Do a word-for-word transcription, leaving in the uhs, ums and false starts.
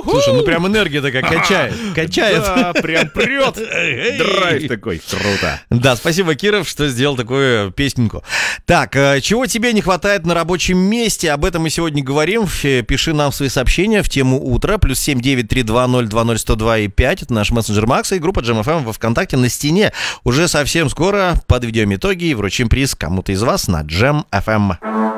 Слушай, ну прям энергия такая качает. Качает. Да, прям прет. Драйв такой. Круто. Да, спасибо, Киров, что сделал такую песенку. Так, чего тебе не хватает на рабочем месте? Об этом мы сегодня говорим. Пиши нам свои сообщения в тему утра. Плюс семь девять три два ноль два ноль сто два и пять. Это наш мессенджер Макса и группа Джем эф эм во ВКонтакте на стене. Уже совсем скоро подведем итоги и вручим приз кому-то из вас на Джем эф эм.